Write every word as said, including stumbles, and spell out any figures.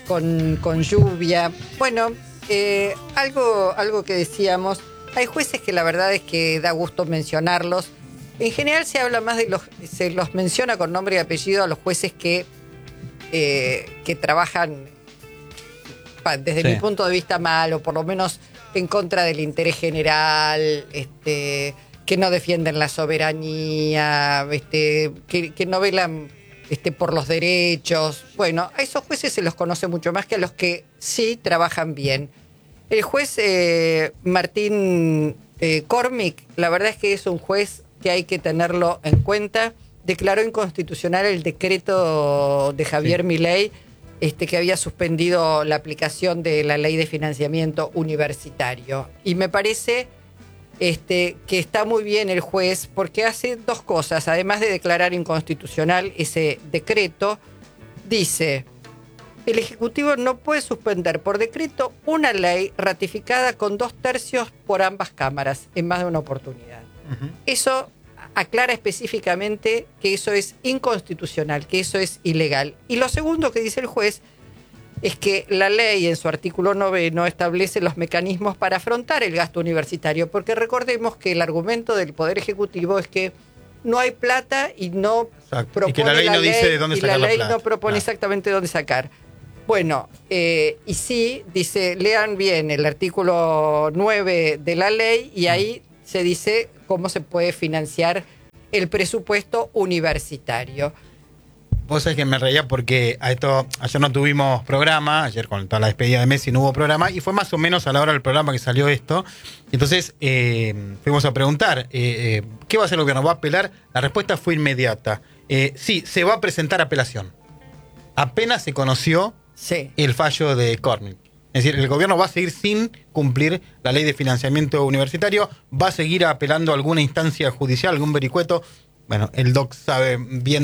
con, con lluvia. Bueno, eh, algo, algo que decíamos, hay jueces que la verdad es que da gusto mencionarlos. En general se habla más de los, se los menciona con nombre y apellido a los jueces que, eh, que trabajan desde sí. mi punto de vista mal, o por lo menos en contra del interés general, este, que no defienden la soberanía, este, que, que no velan este, por los derechos. Bueno, a esos jueces se los conoce mucho más que a los que sí trabajan bien. El juez eh, Martín eh, Cormick, la verdad es que es un juez que hay que tenerlo en cuenta. Declaró inconstitucional el decreto de Javier sí. Milei, Este, que había suspendido la aplicación de la ley de financiamiento universitario. Y me parece este, que está muy bien el juez porque hace dos cosas. Además de declarar inconstitucional ese decreto, dice: el Ejecutivo no puede suspender por decreto una ley ratificada con dos tercios por ambas cámaras en más de una oportunidad. Uh-huh. Eso aclara específicamente que eso es inconstitucional, que eso es ilegal. Y lo segundo que dice el juez es que la ley en su artículo noveno establece los mecanismos para afrontar el gasto universitario, porque recordemos que el argumento del Poder Ejecutivo es que no hay plata y no Exacto. propone y que la ley la no ley, dice de dónde y sacar la ley la plata. no propone ah. exactamente dónde sacar. Bueno, eh, y sí, dice, lean bien el artículo nueve de la ley y ahí mm. se dice cómo se puede financiar el presupuesto universitario. Vos sabés que me reía porque a esto, ayer no tuvimos programa, ayer con toda la despedida de Messi no hubo programa, y fue más o menos a la hora del programa que salió esto. Entonces eh, fuimos a preguntar, eh, eh, ¿qué va a hacer el gobierno? ¿Va a apelar? La respuesta fue inmediata. Eh, sí, se va a presentar apelación. Apenas se conoció sí. el fallo de Cormick. Es decir, el gobierno va a seguir sin cumplir la ley de financiamiento universitario, va a seguir apelando a alguna instancia judicial, algún vericueto. Bueno, el doc sabe bien